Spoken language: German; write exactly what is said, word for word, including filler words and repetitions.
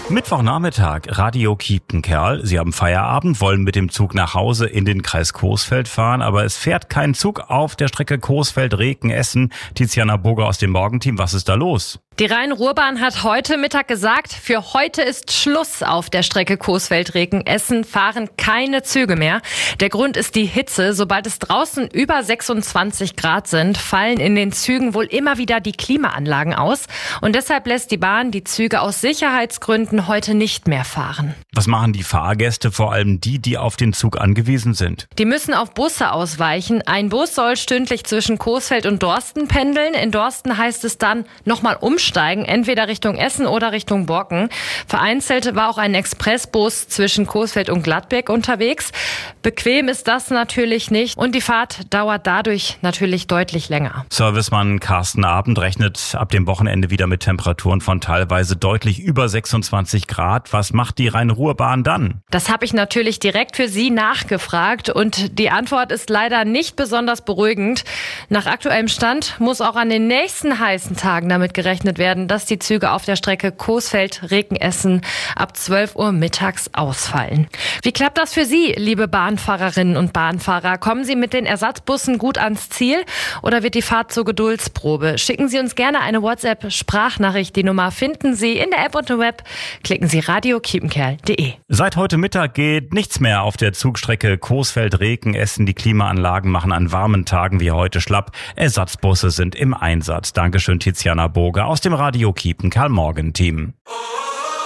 Mittwochnachmittag, Radio Kiepenkerl. Sie haben Feierabend, wollen mit dem Zug nach Hause in den Kreis Coesfeld fahren, aber es fährt kein Zug auf der Strecke Coesfeld-Reken-Essen. Tiziana Burger aus dem Morgenteam, was ist da los? Die Rhein-Ruhr-Bahn hat heute Mittag gesagt, für heute ist Schluss auf der Strecke Coesfeld-Reken-Essen, fahren keine Züge mehr. Der Grund ist die Hitze. Sobald es draußen über sechsundzwanzig Grad sind, fallen in den Zügen wohl immer wieder die Klimaanlagen aus. Und deshalb lässt die Bahn die Züge aus Sicherheitsgründen heute nicht mehr fahren. Was machen die Fahrgäste, vor allem die, die auf den Zug angewiesen sind? Die müssen auf Busse ausweichen. Ein Bus soll stündlich zwischen Coesfeld und Dorsten pendeln. In Dorsten heißt es dann nochmal umsteigen, entweder Richtung Essen oder Richtung Borken. Vereinzelt war auch ein Expressbus zwischen Coesfeld und Gladbeck unterwegs. Bequem ist das natürlich nicht und die Fahrt dauert dadurch natürlich deutlich länger. Servicemann Carsten Abend rechnet ab dem Wochenende wieder mit Temperaturen von teilweise deutlich über sechsundzwanzig Grad. Was macht die Rhein-Ruhr-Bahn dann? Das habe ich natürlich direkt für Sie nachgefragt und die Antwort ist leider nicht besonders beruhigend. Nach aktuellem Stand muss auch an den nächsten heißen Tagen damit gerechnet werden, dass die Züge auf der Strecke Coesfeld-Reken-Essen ab zwölf Uhr mittags ausfallen. Wie klappt das für Sie, liebe Bahnfahrerinnen und Bahnfahrer? Kommen Sie mit den Ersatzbussen gut ans Ziel oder wird die Fahrt zur Geduldsprobe? Schicken Sie uns gerne eine WhatsApp-Sprachnachricht. Die Nummer finden Sie in der App und im Web. Klicken Sie radio kiepenkerl punkt de. Seit heute Mittag geht nichts mehr auf der Zugstrecke Coesfeld-Reken-Essen. Die Klimaanlagen machen an warmen Tagen wie heute schlapp. Ersatzbusse sind im Einsatz. Dankeschön, Tiziana Burger aus dem Radio Kiepenkerl Morgenteam.